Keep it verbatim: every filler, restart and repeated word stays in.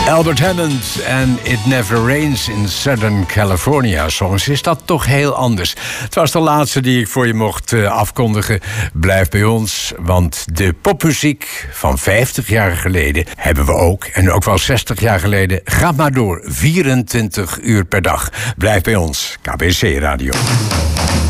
Albert Hammond en It Never Rains in Southern California. Soms is dat toch heel anders. Het was de laatste die ik voor je mocht uh, afkondigen. Blijf bij ons, want de popmuziek van vijftig jaar geleden hebben we ook. En ook wel zestig jaar geleden. Ga maar door, vierentwintig uur per dag. Blijf bij ons, K B C Radio.